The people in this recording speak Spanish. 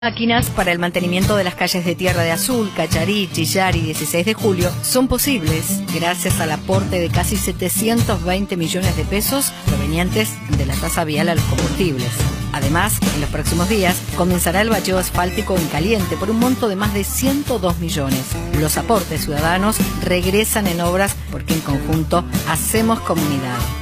Máquinas para el mantenimiento de las calles de Tierra de Azul, Cacharí, Chillar y 16 de Julio son posibles gracias al aporte de casi 720 millones de pesos provenientes de la tasa vial a los combustibles. Además, en los próximos días comenzará el bacheo asfáltico en caliente por un monto de más de 102 millones. Los aportes ciudadanos regresan en obras porque en conjunto hacemos comunidad.